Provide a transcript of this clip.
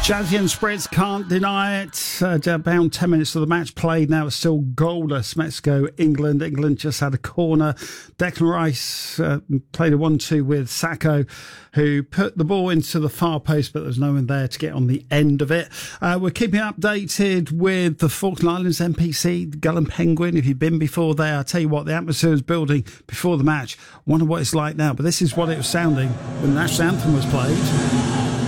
Jazzy and Spritz, can't deny it. About 10 minutes of the match played now. It's still goalless. Mexico, England. England just had a corner. Declan Rice played a 1-2 with Sacco, who put the ball into the far post, but there's no one there to get on the end of it. We're keeping updated with the Falkland Islands NPC, Gull and Penguin. If you've been before there, I tell you what, the atmosphere was building before the match. Wonder what it's like now, but this is what it was sounding when the national anthem was played.